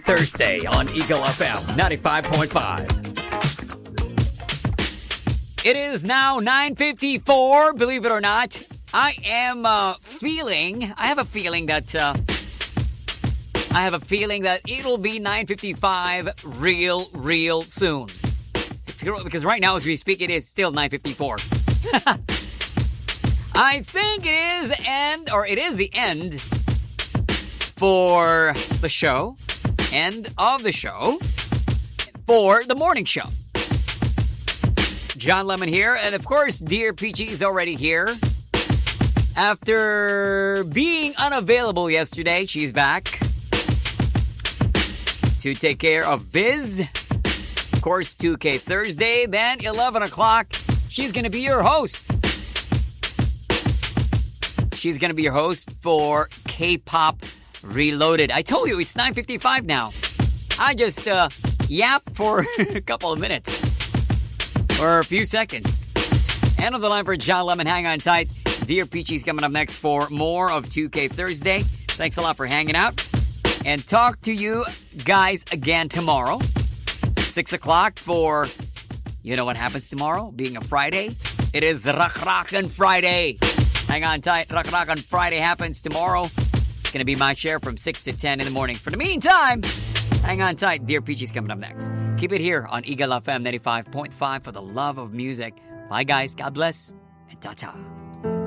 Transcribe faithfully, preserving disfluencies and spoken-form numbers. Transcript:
Thursday on Eagle F M ninety-five point five. It is now nine fifty-four, believe it or not. I am uh, feeling, I have a feeling that, uh, I have a feeling that it'll be nine fifty-five real, real soon. Because right now as we speak, it is still nine fifty-four. I think it is end, or it is the end for the show. End of the show for the morning show. John Lemon here, and of course, Dear Peachy is already here. After being unavailable yesterday, she's back to take care of biz. Of course, two K Thursday, then eleven o'clock, she's going to be your host. She's going to be your host for K-Pop Reloaded. I told you, it's nine fifty-five now. I just uh, yap for a couple of minutes. Or a few seconds. End of the line for John Lemon. Hang on tight. Dear Peachy's coming up next for more of two K Thursday. Thanks a lot for hanging out. And talk to you guys again tomorrow. six o'clock for, you know what happens tomorrow? Being a Friday. It is Rock Rockin' Friday. Hang on tight. Rock Rockin' Friday happens tomorrow. It's going to be my share from six to ten in the morning. For the meantime, hang on tight. Dear Peachy's coming up next. Keep it here on Eagle F M ninety-five point five for the love of music. Bye, guys. God bless. And ta-ta.